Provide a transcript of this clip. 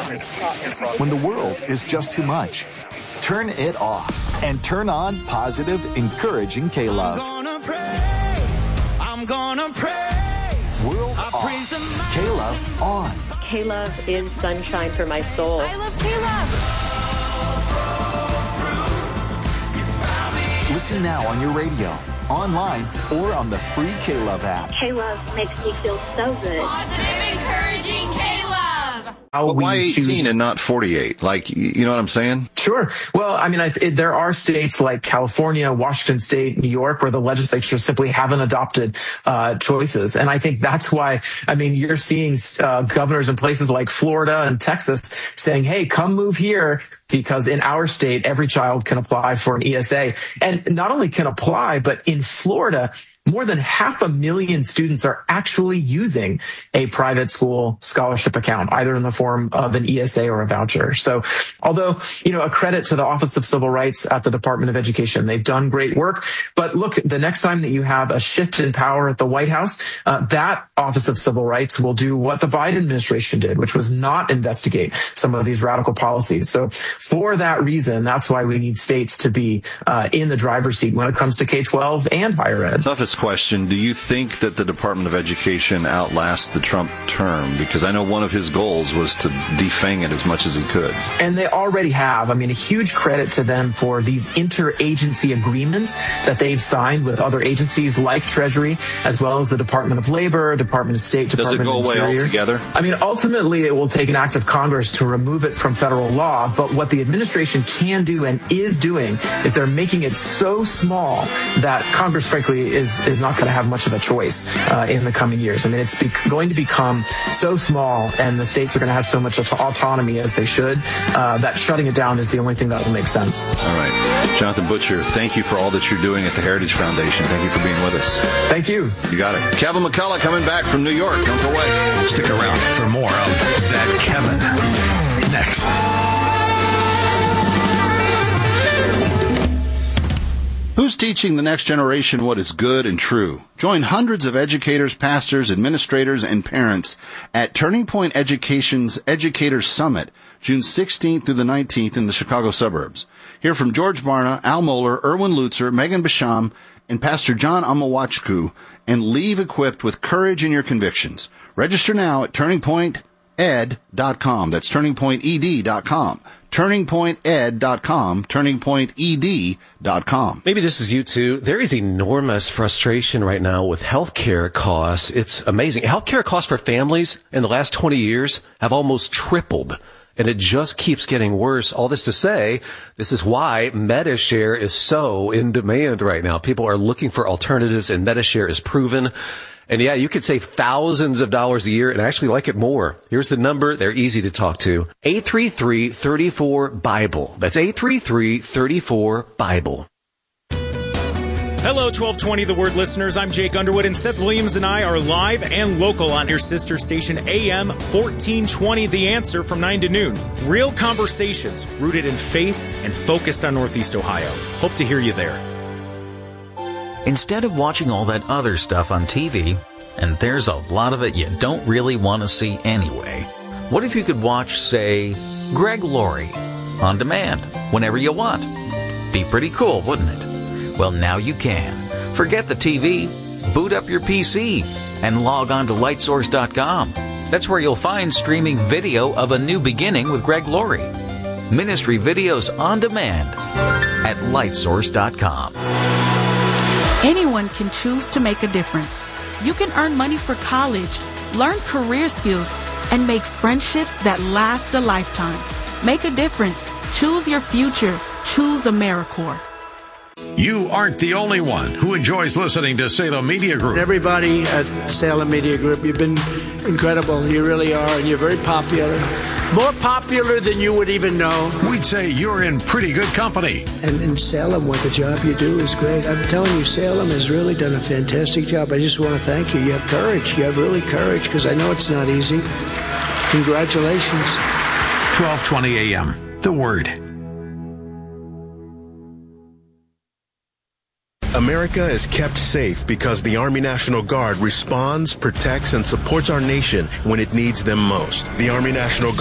When the world is just too much, turn it off and turn on positive, encouraging K-Love. I'm gonna praise. World off. K-Love on. K-Love is sunshine for my soul. I love K-Love. Listen now on your radio, online, or on the free K-Love app. K-Love makes me feel so good. Positive, encouraging K-Love. Well, why 18 and not 48? Like, you know what I'm saying? Sure. Well, I mean, there are states like California, Washington State, New York, where the legislatures simply haven't adopted choices. And I think that's why, I mean, you're seeing governors in places like Florida and Texas saying, hey, come move here, because in our state, every child can apply for an ESA. And not only can apply, but in Florida, more than 500,000 students are actually using a private school scholarship account, either in the form of an ESA or a voucher. So although, a credit to the Office of Civil Rights at the Department of Education, they've done great work. But look, the next time that you have a shift in power at the White House, that Office of Civil Rights will do what the Biden administration did, which was not investigate some of these radical policies. So for that reason, that's why we need states to be in the driver's seat when it comes to K-12 and higher ed. Toughest question, do you think that the Department of Education outlasts the Trump term? Because I know one of his goals was to defang it as much as he could. And they already have. I mean, a huge credit to them for these interagency agreements that they've signed with other agencies like Treasury, as well as the Department of Labor, Department of State, Department of Interior. Does it go away altogether? I mean, ultimately, it will take an act of Congress to remove it from federal law. But what the administration can do and is doing is they're making it so small that Congress, frankly, is not going to have much of a choice in the coming years. I mean, it's going to become so small, and the states are going to have so much autonomy as they should, that shutting it down is the only thing that will make sense. All right. Jonathan Butcher, thank you for all that you're doing at the Heritage Foundation. Thank you for being with us. Thank you. You got it. Kevin McCullough coming back from New York. Don't go away. Stick around for more of That Kevin next. Who's teaching the next generation what is good and true? Join hundreds of educators, pastors, administrators, and parents at Turning Point Education's Educators Summit, June 16th through the 19th in the Chicago suburbs. Hear from George Barna, Al Mohler, Erwin Lutzer, Megan Basham, and Pastor John Amawachku, and leave equipped with courage in your convictions. Register now at turningpointed.com. That's turningpointed.com. turningpointed.com, turningpointed.com. Maybe this is you too. There is enormous frustration right now with healthcare costs. It's amazing. Healthcare costs for families in the last 20 years have almost tripled, and it just keeps getting worse. All this to say, this is why MediShare is so in demand right now. People are looking for alternatives, and MediShare is proven. And yeah, you could save thousands of dollars a year and actually like it more. Here's the number. They're easy to talk to. 833-34-BIBLE. That's 833-34-BIBLE. Hello, 1220 The Word listeners. I'm Jake Underwood, and Seth Williams and I are live and local on your sister station AM 1420 The Answer from 9 to noon. Real conversations rooted in faith and focused on Northeast Ohio. Hope to hear you there. Instead of watching all that other stuff on TV, and there's a lot of it you don't really want to see anyway, what if you could watch, say, Greg Laurie on demand whenever you want? Be pretty cool, wouldn't it? Well, now you can. Forget the TV, boot up your PC, and log on to lightsource.com. That's where you'll find streaming video of A New Beginning with Greg Laurie. Ministry videos on demand at lightsource.com. Anyone can choose to make a difference. You can earn money for college, learn career skills, and make friendships that last a lifetime. Make a difference. Choose your future. Choose AmeriCorps. You aren't the only one who enjoys listening to Salem Media Group. Everybody at Salem Media Group, you've been incredible. You really are, and you're very popular. More popular than you would even know. We'd say you're in pretty good company. And in Salem, what the job you do is great. I'm telling you, Salem has really done a fantastic job. I just want to thank you. You have courage. You have really courage, because I know it's not easy. Congratulations. 1220 a.m. The Word. America is kept safe because the Army National Guard responds, protects, and supports our nation when it needs them most. The Army National Guard